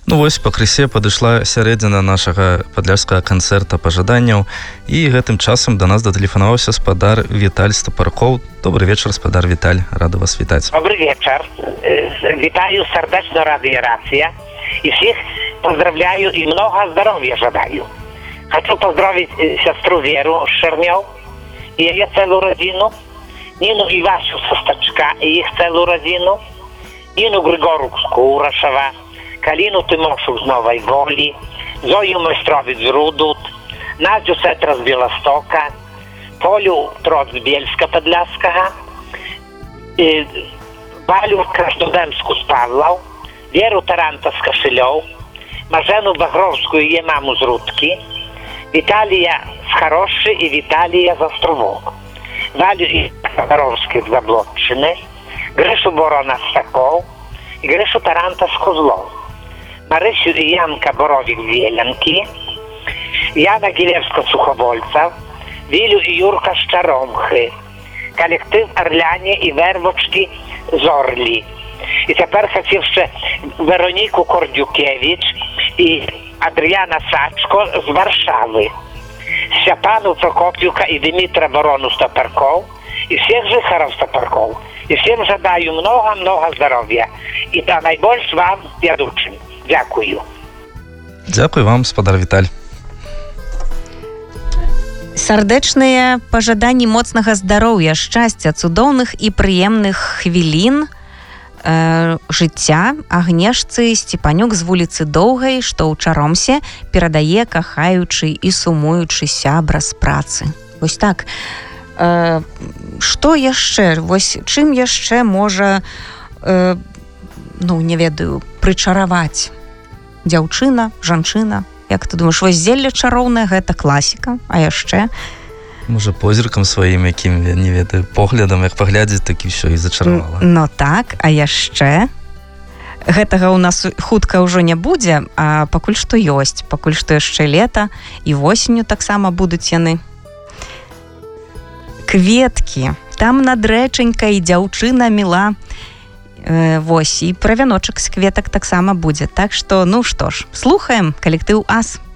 Ну вось пакрысе падышла сярэдзіна нашага падляшскага канцэрта пажаданняў, і гэтым часам да нас датэлефанаваўся спадар Віталь Стапаркоў. Добрый вечар, спадар Віталь, рада вас вітаць. Добрый вечер. Витаю сердечно радио «Рация». И всех поздравляю и много здоровья желаю. Хочу поздравить сестру Веру Шермёв и ее целую родину, Нину и Васю Состачка и их целую родину, Нину Григоровскую Урашева, Калину Тимошу з Новой Воли, Зою Майстрович з Рудут, Надю Сетра з Білостока, Полю Троц з Бєльська-Подляского, Валю Краснодемську з Павлов, Веру Таранта з Кошельов, Мажену Багровську і її маму з Рудки, Віталія з Хороші і Віталія з Островок, Валю і Багровських з Заблотчини, Гришу Борона з Саков і Гришу Таранта з Козлов, Марисю і Янка Боровік з Єлянки, Яна Гілевська-Суховольцев, Вілю і Юрка з Чаромхи, колектив Орляні і Вервочки з Орлі. І тепер хотів ще Вероніку Кордюкевич і Адріана Сачко з Варшави, Степану Прокопюка и Дмитра Борону Стопарков, и всех жихаров Стопарков. И всем жадаю много-много здоровья. И да найбольш вам, ведучим. Дякую. Дякую вам, спадар Віталь. Сардэчныя пажаданні моцнага здароўя, шчасця, цудоўных і прыемных хвілін жыцця Агнешцы Степанюк з вуліцы Доўгай, што ў Чаромсе, перадае кахаючы і сумуючы сябра з працы. Вось так. Што яшчэ? Вось чым яшчэ можа, не ведаю, прычараваць дзяўчына, жанчына? Як ты думаеш, вось зелле чароўнае, гэта класіка, а яшчэ? Можа, позіркам сваім, якім, я не ведаю, поглядам, як паглядзець, так і ўсё, і зачаравала. Ну так, а яшчэ? Гэтага ў нас хутка ўжо не будзе, а пакуль што ёсць, пакуль што яшчэ лета, і восенню таксама будуць яны. Кветкі. Там над рэчанькай дзяўчына міла. Вось, і пра вяночак з кветак таксама будзе. Так што, ну што ж, слухаем калектыў «Ас».